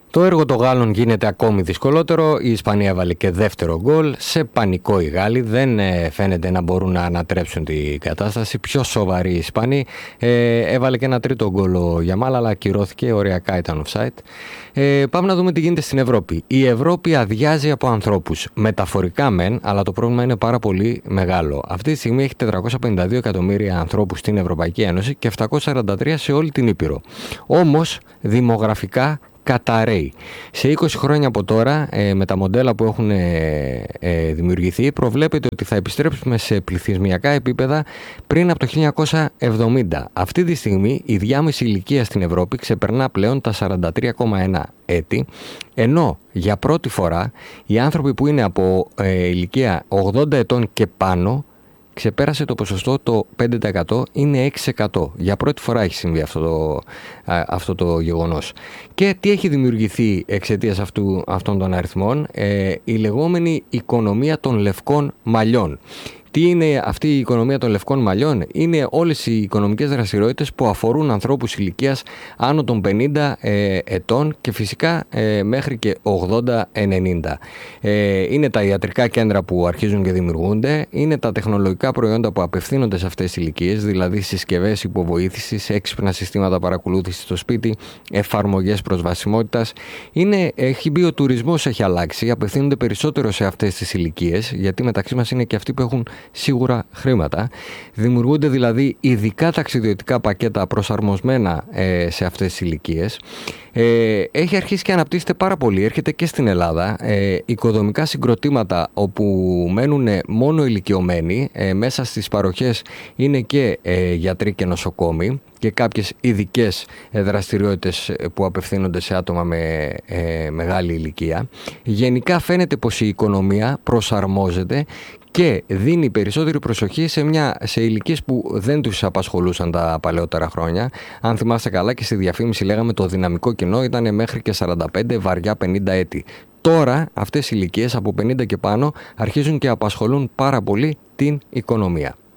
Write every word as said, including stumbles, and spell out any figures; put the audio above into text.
Το έργο των Γάλλων γίνεται ακόμη δυσκολότερο. Η Ισπανία έβαλε και δεύτερο γκολ. Σε πανικό οι Γάλλοι. Δεν ε, φαίνεται να μπορούν να ανατρέψουν την κατάσταση. Πιο σοβαροί οι Ισπανοί. Ε, έβαλε και ένα τρίτο γκολ ο Γιαμάλ, αλλά ακυρώθηκε. Οριακά ήταν offside. Ε, πάμε να δούμε τι γίνεται στην Ευρώπη. Η Ευρώπη αδειάζει από ανθρώπους. Μεταφορικά μεν, αλλά το πρόβλημα είναι πάρα πολύ μεγάλο. Αυτή τη στιγμή έχει τετρακόσια πενήντα δύο εκατομμύρια ανθρώπους στην Ευρωπαϊκή Ένωση και επτακόσια σαράντα τρία σε όλη την Ήπειρο. Όμως, δημογραφικά καταραίει. Σε είκοσι χρόνια από τώρα, ε, με τα μοντέλα που έχουν ε, ε, δημιουργηθεί, προβλέπεται ότι θα επιστρέψουμε σε πληθυσμιακά επίπεδα πριν από το χίλια εννιακόσια εβδομήντα. Αυτή τη στιγμή η διάμεση ηλικία στην Ευρώπη ξεπερνά πλέον τα σαράντα τρία κόμμα ένα έτη, ενώ για πρώτη φορά οι άνθρωποι που είναι από ε, ηλικία ογδόντα ετών και πάνω ξεπέρασε το ποσοστό το πέντε τοις εκατό, είναι έξι τοις εκατό. Για πρώτη φορά έχει συμβεί αυτό το, αυτό το γεγονός. Και τι έχει δημιουργηθεί εξαιτίας αυτού, αυτών των αριθμών? Ε, η λεγόμενη οικονομία των λευκών μαλλιών. Τι είναι αυτή η οικονομία των λευκών μαλλιών? Είναι όλες οι οικονομικές δραστηριότητες που αφορούν ανθρώπους ηλικίας άνω των πενήντα ε, ετών και φυσικά ε, μέχρι και ογδόντα ενενήντα. Ε, είναι τα ιατρικά κέντρα που αρχίζουν και δημιουργούνται, είναι τα τεχνολογικά προϊόντα που απευθύνονται σε αυτές τις ηλικίες, δηλαδή συσκευές υποβοήθησης, έξυπνα συστήματα παρακολούθησης στο σπίτι, εφαρμογές προσβασιμότητας. Είναι, έχει μπει ο τουρισμός, έχει αλλάξει, απευθύνονται περισσότερο σε αυτές τις ηλικίες, γιατί μεταξύ μας είναι και αυτοί που έχουν σίγουρα χρήματα. Δημιουργούνται δηλαδή ειδικά ταξιδιωτικά πακέτα προσαρμοσμένα ε, σε αυτές τις ηλικίες. Ε, έχει αρχίσει και αναπτύσσεται πάρα πολύ. Έρχεται και στην Ελλάδα ε, οικοδομικά συγκροτήματα όπου μένουν μόνο ηλικιωμένοι. Ε, μέσα στις παροχές είναι και ε, γιατροί και νοσοκόμοι και κάποιες ειδικές δραστηριότητες που απευθύνονται σε άτομα με ε, μεγάλη ηλικία. Γενικά φαίνεται πως η οικονομία προσαρμόζεται και δίνει περισσότερη προσοχή σε, μια, σε ηλικίες που δεν τους απασχολούσαν τα παλαιότερα χρόνια. Αν θυμάστε καλά, και στη διαφήμιση λέγαμε το δυναμικό κοινό ήταν μέχρι και σαράντα πέντε, βαριά πενήντα έτη. Τώρα αυτές οι ηλικίες από πενήντα και πάνω αρχίζουν και απασχολούν πάρα πολύ την οικονομία.